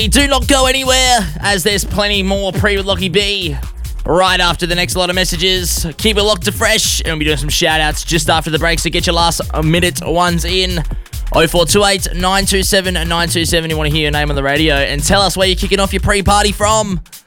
Absolutely. Do not go anywhere, as there's plenty more pre with Lockie B right after the next lot of messages. Keep it locked to Fresh, and we'll be doing some shout-outs just after the break, so get your last minute ones in. 0428 927 927. You want to hear your name on the radio, and tell us where you're kicking off your pre-party from.